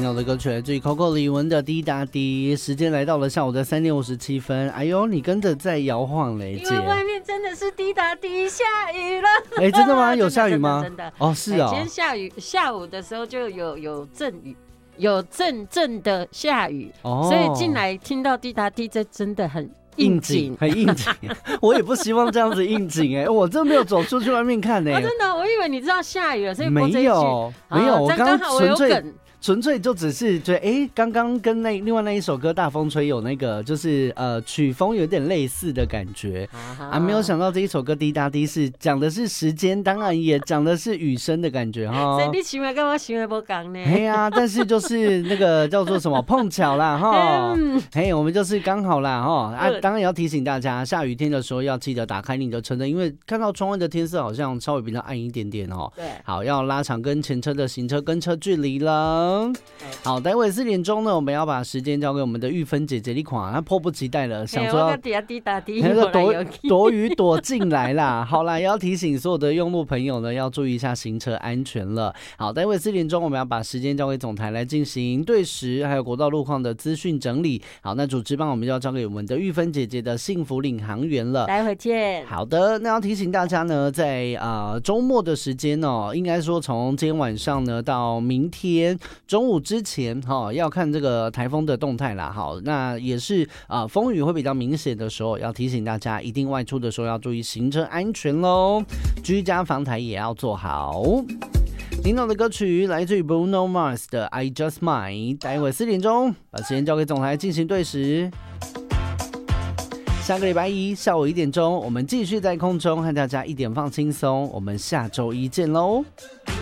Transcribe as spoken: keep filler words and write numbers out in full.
到的歌曲来自于 Coco 李玟的《滴答滴》，时间来到了下午的三点五十七分。哎呦，你跟着在摇晃嘞，姐！ 因为外面真的是滴答滴下雨了。 哎，真的吗？有下雨吗？ 真的，真的哦，是哦。 今天下雨，下午的时候就有有阵雨。有阵阵的下雨，哦、所以进来听到滴答滴，这真的很应景， 很应景。我也不希望这样子应景哎，我真没有走出去外面看哎、 哦。真的，我以为你知道下雨了，所以没有没有，我刚刚纯粹。纯粹就只是觉得，哎，刚刚跟那另外那一首歌《大风吹》有那个，就是呃曲风有点类似的感觉啊，啊没有想到这一首歌《滴答滴》是讲的是时间，当然也讲的是雨声的感觉哈。 所以你想的跟我想的不同呢？ 嘿呀、啊，但是就是那个叫做什么碰巧啦哈，嘿，我们就是刚好啦哈啊，当然也要提醒大家，下雨天的时候要记得打开你的车灯，因为看到窗外的天色好像稍微比较暗一点点哦。 对， 好，要拉长跟前车的行车跟车距离了。好，待会四点钟呢，我们要把时间交给我们的玉芬姐姐，你看她迫不及待了，想说要那个躲躲雨躲进来啦。好啦，也要提醒所有的用路朋友呢，要注意一下行车安全了。好，待会四点钟我们要把时间交给总台来进行对时还有国道路况的资讯整理。好，那主持棒我们就要交给我们的玉芬姐姐的幸福领航员了。 待会见。 好的，那要提醒大家呢，在啊周末的时间哦，应该说从今天晚上呢到明天中午之前哈、哦，要看这个台风的动态啦。好，那也是啊、呃，风雨会比较明显的时候，要提醒大家一定外出的时候要注意行车安全喽，居家防台也要做好。听到的歌曲来自于 Bruno Mars 的 I Just Might， 待会四点钟把时间交给总台进行对时。下个礼拜一下午一点钟，我们继续在空中和大家一点放轻松。我们下周一见喽。